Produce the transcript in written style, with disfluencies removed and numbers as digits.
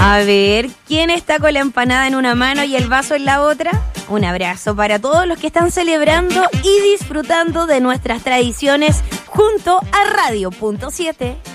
A ver, ¿quién está con la empanada en una mano y el vaso en la otra? Un abrazo para todos los que están celebrando y disfrutando de nuestras tradiciones junto a Radio.7.